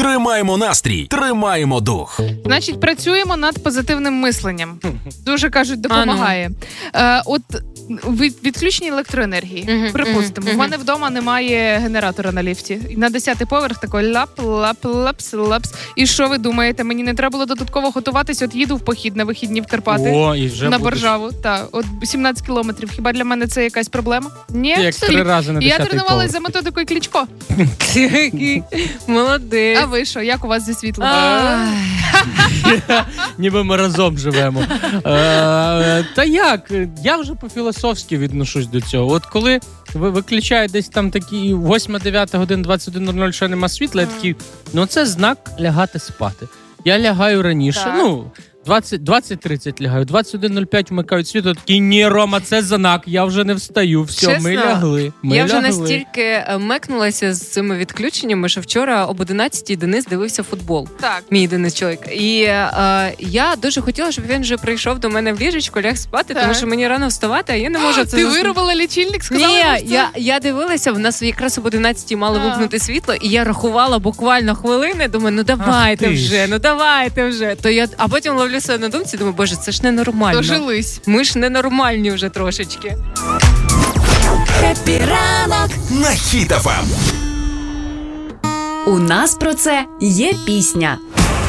Тримаємо настрій, тримаємо дух. Значить, працюємо над позитивним мисленням. Дуже, кажуть, допомагає. От відключення електроенергії. Припустимо, в мене вдома немає генератора на ліфті. На 10-й поверх такий лап-лап-лапс-лапс. І що ви думаєте? Мені не треба було додатково готуватись. От їду в похід на вихідні в Карпати. І вже на Боржаву. От 17 кілометрів. Хіба для мене це якась проблема? Ні. Як 3 рази на 10-й Я тренувалась за методикою Кличко. Молодець. А ви що? Як у вас зі світлом? Ніби ми разом живемо. Та як? Я вже по-філософськи відношусь до цього. От коли виключають десь там такі 8-9 годин, 21:00, що нема світла, я такий, це знак лягати спати. Я лягаю раніше, Так. 20-30 лягаю, 21:05 вмикають світло, такий, ні, Рома, це знак, я вже не встаю, все, Чесно? ми лягли. Я вже настільки мекнулася з цими відключеннями, що вчора об 11-й Денис дивився футбол. Так. Мій Денис чоловік. І я дуже хотіла, щоб він вже прийшов до мене в ліжечко, ляг спати, тому що мені рано вставати, а я не можу це Ти вирубила лічильник, сказала? Ні, я дивилася, в нас якраз об 11-й мали вимкнути світло, і я рахувала буквально хвилини, думаю, давайте вже. А потім ловлю себе на думці, думаю, боже, це ж ненормально. Дожились. Ми ж ненормальні вже трошечки. Хеппі ранок На Хіт ФМ. У нас про це є пісня.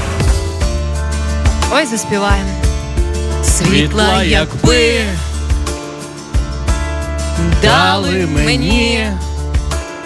Ой, заспіваємо. Світла, якби дали мені,